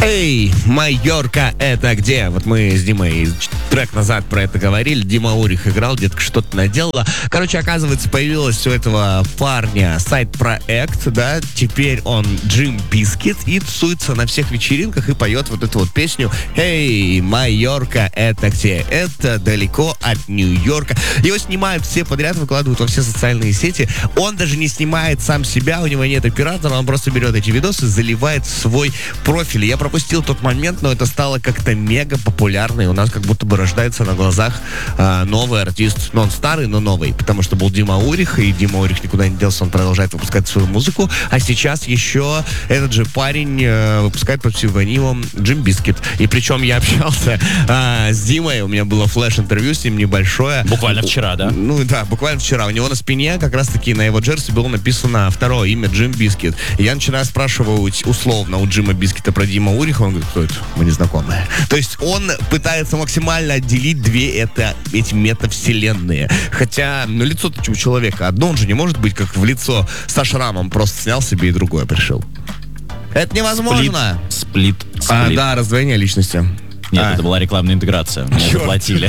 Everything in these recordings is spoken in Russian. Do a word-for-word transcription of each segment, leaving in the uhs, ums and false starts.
Эй, Майорка, это где? Вот мы с Димой трек назад про это говорили. Дима Урих играл, детка что-то наделала. Короче, оказывается, появилась у этого парня сайт-проект, да. Теперь он Джим Бискит и тусуется на всех вечеринках и поет вот эту вот песню «Эй, Майорка, это где?» Это далеко от Нью-Йорка. Его снимают все подряд, выкладывают во все социальные сети. Он даже не снимает сам себя, у него нет оператора, он просто берет эти видосы, заливает в свой профиль. Я пропустил тот момент, но это стало как-то мега популярно, и у нас как будто бы рождается на глазах э, новый артист. Но он старый, но новый, потому что был Дима Урих, и Дима Урих никуда не делся, он продолжает выпускать свою музыку, а сейчас еще этот же парень э, выпускает под псевдонимом Джим Бискит. И причем я общался э, с Димой, у меня было флеш-интервью с ним небольшое. Буквально вчера, да? Ну да, буквально вчера. У него на спине как раз-таки на его джерси было написано второе имя Джим Бискит. И я начинаю спрашивать условно у Джима Бискита про Дима Уриха, он говорит, кто это? Мы не знакомы. То есть он пытается максимально отделить две это, эти метавселенные. Хотя, ну, лицо-то у человека одно, он же не может быть как в лицо со шрамом, просто снял себе и другое пришил. Это невозможно. Сплит. Сплит. А, да, раздвоение личности. Нет, а. это была рекламная интеграция. Мне заплатили.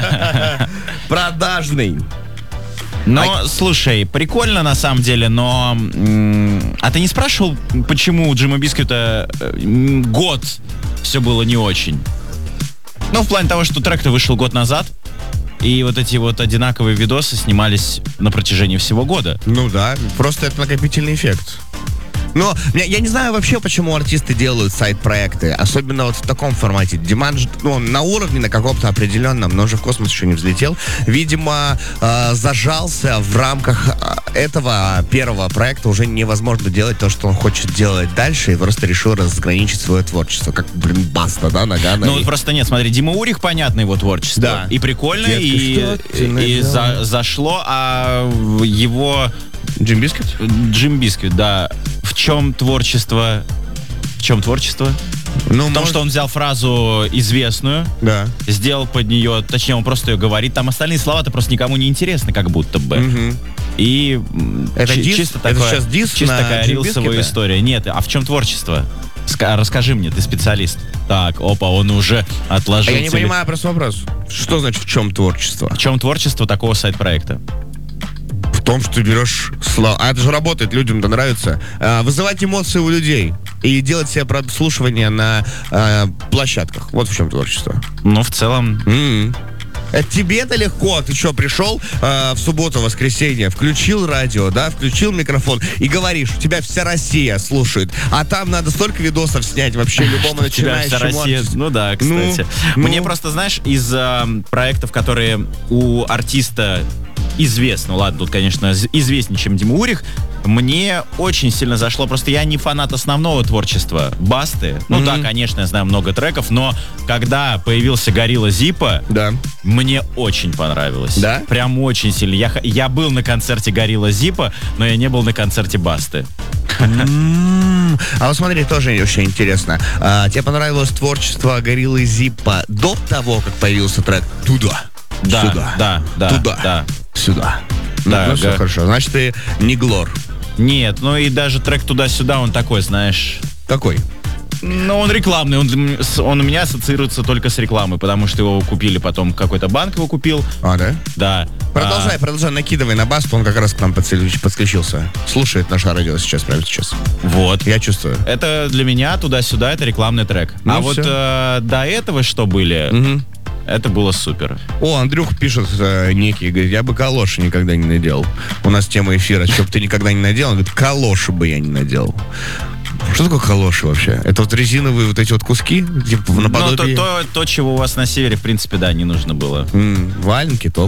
Продажный. Но, а... слушай, прикольно на самом деле, но... М- а ты не спрашивал, почему у Джима Бисквита э, год все было не очень? Ну, в плане того, что трек-то вышел год назад, и вот эти вот одинаковые видосы снимались на протяжении всего года. Ну да, просто это накопительный эффект. Но я, я не знаю вообще, почему артисты делают сайт-проекты, особенно вот в таком формате. Диман, ну, на уровне, на каком-то определенном, но уже в космос еще не взлетел. Видимо, э, зажался в рамках этого первого проекта. Уже невозможно делать то, что он хочет делать дальше, и просто решил разграничить свое творчество. Как, блин, Баста, да, Нагано. Ну, и... просто нет, смотри, Дима Урих, понятно его творчество. Да. И прикольно, Детка, и, и, и за, зашло, а его... Джим Бискит? Джим Бисквит, да. В чем творчество? В чем творчество? Ну, в том, может... что он взял фразу известную, да. сделал под нее, точнее, он просто ее говорит. Там остальные слова-то просто никому не интересны, как будто бы. Угу. И это чи- дис? чисто это такое, сейчас дис чисто на такая Джим рилсовая Бискита? история. Нет, а в чем творчество? Ска- расскажи мне, ты специалист. Так, опа, он уже отложил. А я не теле... понимаю просто вопрос. Что значит в чем творчество? В чем творчество такого сайт-проекта? В том, что ты берешь слова. А это же работает, людям-то нравится. А, вызывать эмоции у людей и делать себе прослушивание на а, площадках. Вот в чем творчество. Ну, в целом... Mm-hmm. Это тебе-то легко. Ты что, пришел э, в субботу, воскресенье, включил радио, да, включил микрофон и говоришь, тебя вся Россия слушает. А там надо столько видосов снять вообще любому начинающему. Вся Россия, ну да, кстати. Ну, Мне ну... просто, знаешь, из э, проектов, которые у артиста известны, ну ладно, тут, конечно, известнее, чем Дима Урих, мне очень сильно зашло. Просто я не фанат основного творчества Басты. Ну mm-hmm. да, конечно, я знаю много треков, но когда появился Горилла Зиппо, да. мне очень понравилось. Да? Прям очень сильно. Я, я был на концерте Горилла Зиппо, но я не был на концерте Басты. Mm-hmm. А вот смотри, тоже очень интересно. А, тебе понравилось творчество Гориллы Зиппо до того, как появился трек «Туда». Да, Сюда. да, да, Туда. да. Сюда. Да, ну, ну все да. хорошо. Значит, ты не Глор. Нет, ну и даже трек «Туда-сюда», он такой, знаешь... Какой? Ну, он рекламный, он, он у меня ассоциируется только с рекламой, потому что его купили потом, какой-то банк его купил. А, да? Да. Продолжай, а... продолжай, накидывай на Басту, он как раз к нам подключился. Слушает наше радио сейчас, прямо сейчас. Вот. Я чувствую. Это для меня «Туда-сюда», это рекламный трек. Ну, а вот э, до этого что были... Угу. Это было супер. О, Андрюх пишет э, некий, говорит, я бы калоши никогда не надел. У нас тема эфира, что бы ты никогда не надел, он говорит, калоши бы я не надел. Что такое калоши вообще? Это вот резиновые вот эти вот куски? Типа наподобие... Ну, то, то, то, чего у вас на севере, в принципе, да, не нужно было. М-м, валенки, топ.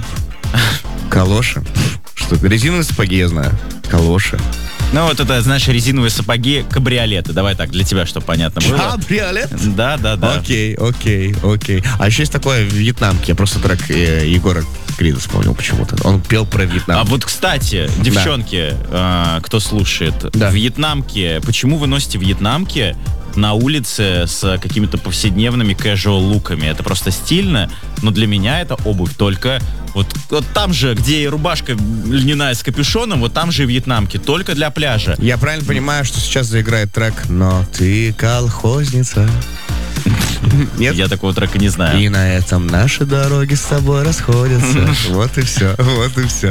Калоши. Что-то. Резиновые сапоги, я знаю. Калоши. Ну, вот это, знаешь, резиновые сапоги, кабриолеты. Давай так, для тебя, чтобы понятно было. Кабриолет? Да, да, да. Окей, окей, окей. А еще есть такое в Вьетнамке. Я просто трек э, Егора Крида вспомнил почему-то. Он пел про Вьетнам. А вот, кстати, девчонки, да. э, кто слушает, да. вьетнамки, почему вы носите вьетнамки на улице с какими-то повседневными casual луками? Это просто стильно, но для меня это обувь только Вот, вот там же, где и рубашка льняная с капюшоном, вот там же и вьетнамки, только для пляжа. Я правильно понимаю, что сейчас заиграет трек «Но ты колхозница». Нет? Я такого трека не знаю. И на этом наши дороги с тобой расходятся. Вот и все, вот и все.